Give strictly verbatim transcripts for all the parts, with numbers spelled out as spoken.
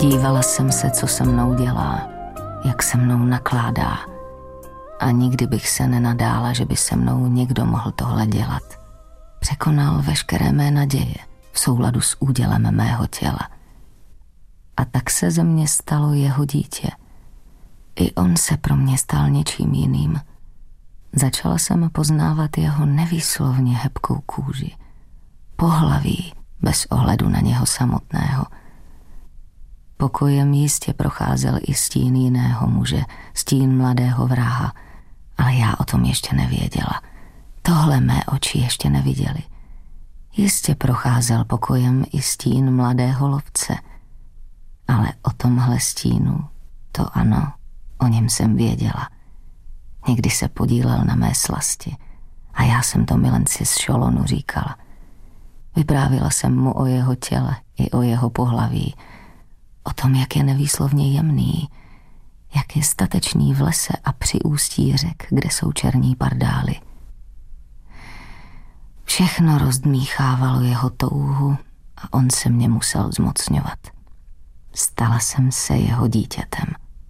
Dívala jsem se, co se mnou dělá, jak se mnou nakládá. A nikdy bych se nenadála, že by se mnou někdo mohl tohle dělat. Překonal veškeré mé naděje v souladu s údělem mého těla. A tak se ze mě stalo jeho dítě. I on se pro mě stal něčím jiným. Začala jsem poznávat jeho nevýslovně hebkou kůži, pohlaví bez ohledu na něho samotného. Pokojem jistě procházel i stín jiného muže, stín mladého vraha, ale já o tom ještě nevěděla. Tohle mé oči ještě neviděly. Jistě procházel pokojem i stín mladého lovce, ale o tomhle stínu, to ano, o něm jsem věděla. Někdy se podílel na mé slasti a já jsem to milenci z Šolonu říkala. Vyprávila jsem mu o jeho těle i o jeho pohlaví, o tom, jak je nevýslovně jemný, jak je statečný v lese a při ústí řek, kde jsou černí pardály. Všechno rozdmíchávalo jeho touhu a on se mě musel zmocňovat. Stala jsem se jeho dítětem.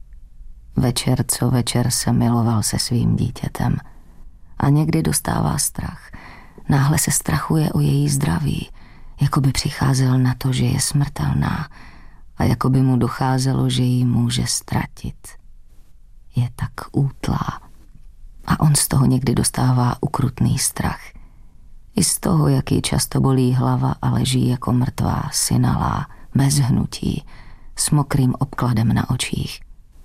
Večer co večer se miloval se svým dítětem a někdy dostává strach. Náhle se strachuje o její zdraví, jako by přicházel na to, že je smrtelná a jako by mu docházelo, že ji může ztratit. Je tak útlá a on z toho někdy dostává ukrutný strach. I z toho, jak ji často bolí hlava a leží jako mrtvá, synalá, bez hnutí, s mokrým obkladem na očích.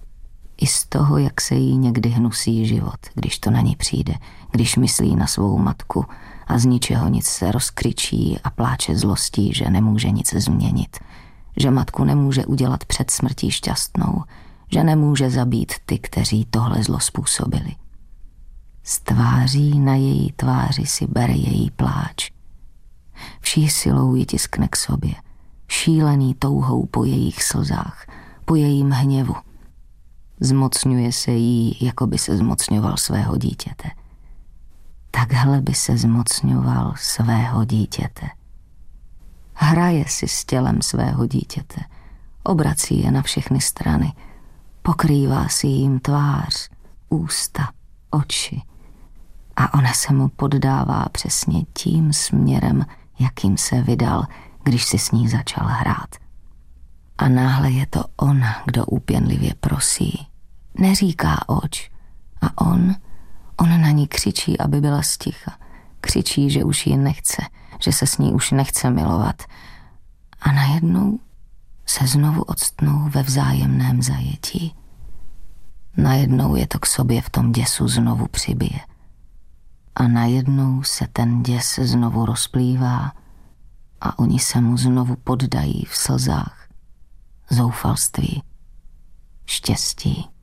I z toho, jak se jí někdy hnusí život, když to na ní přijde, když myslí na svou matku a z ničeho nic se rozkřičí a pláče zlostí, že nemůže nic změnit, že matku nemůže udělat před smrtí šťastnou, že nemůže zabít ty, kteří tohle zlo způsobili. Z tváří na její tváři si bere její pláč. Vší silou ji tiskne k sobě, šílený touhou po jejich slzách, po jejím hněvu. Zmocňuje se jí, jako by se zmocňoval svého dítěte. Takhle by se zmocňoval svého dítěte. Hraje si s tělem svého dítěte, obrací je na všechny strany, pokrývá si jim tvář, ústa, oči a ona se mu poddává přesně tím směrem, jakým se vydal, když si s ní začal hrát. A náhle je to ona, kdo úpěnlivě prosí. Neříká oč. A on, on na ní křičí, aby byla sticha. Křičí, že už ji nechce, že se s ní už nechce milovat. A najednou se znovu odstnou ve vzájemném zajetí. Najednou je to k sobě v tom děsu znovu přibije. A najednou se ten děs znovu rozplývá a oni se mu znovu poddají v slzách, zoufalství, štěstí.